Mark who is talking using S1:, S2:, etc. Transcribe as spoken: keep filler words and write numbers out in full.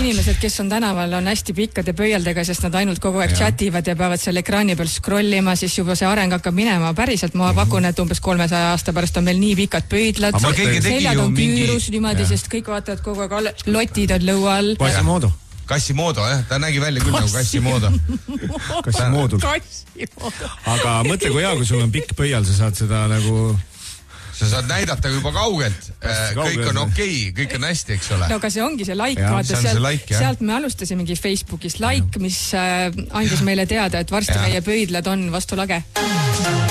S1: inimesed, kes on tänaval, on hästi pikkade pöialdega, sest nad ainult kogu aeg chativad ja peavad seal ekraani peal scrollima, siis juba see areng hakkab minema. Päriselt ma pakun, et umbes kolmesaja aasta pärast on meil nii pikad pöidlad. Seljad on küürus niimoodi, sest kõik vaatavad kogu aeg, lotid on lõua all.
S2: Quasimodo.
S3: Quasimodo, jah. Ta nägi välja küll nagu Quasimodo.
S2: Quasimodo. Aga mõtle, kui hea, kui sul on pikk pöial, sa saad seda nagu...
S3: Sa saad näidata juba kaugelt. Kõik on okei, kõik on hästi, eks ole.
S1: No aga see ongi see like, ja, vaata, sealt, like, sealt me alustasimegi Facebookis like, mis andis meile teada, et varsti ja. meie pöidlad on vastu lage.